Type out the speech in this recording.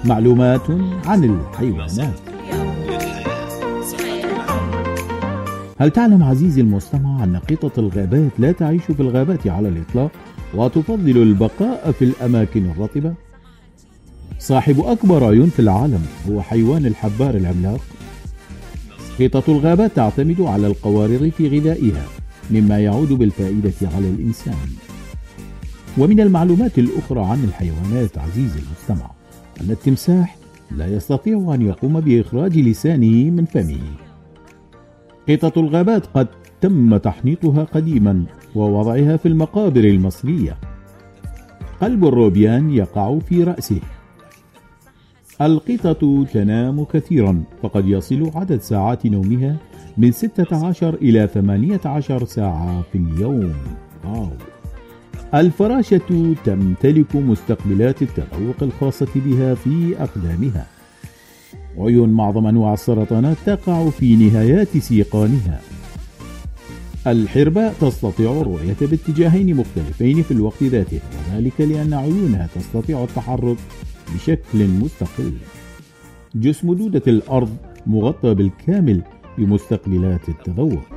معلومات عن الحيوانات. هل تعلم عزيزي المستمع أن قطط الغابات لا تعيش في الغابات على الإطلاق وتفضل البقاء في الأماكن الرطبة؟ صاحب أكبر عيون في العالم هو حيوان الحبار العملاق. قطط الغابات تعتمد على القوارض في غذائها، مما يعود بالفائدة على الإنسان. ومن المعلومات الأخرى عن الحيوانات عزيزي المستمع أن التمساح لا يستطيع أن يقوم بإخراج لسانه من فمه. قطط الغابات قد تم تحنيطها قديما ووضعها في المقابر المصرية. قلب الروبيان يقع في رأسه. القطط تنام كثيرا، فقد يصل عدد ساعات نومها من 16 إلى 18 ساعة في اليوم. الفراشة تمتلك مستقبلات التذوق الخاصة بها في أقدامها. عيون معظم أنواع السرطانات تقع في نهايات سيقانها. الحرباء تستطيع الرؤية باتجاهين مختلفين في الوقت ذاته، وذلك لأن عيونها تستطيع التحرك بشكل مستقل. جسم دودة الأرض مغطى بالكامل بمستقبلات التذوق.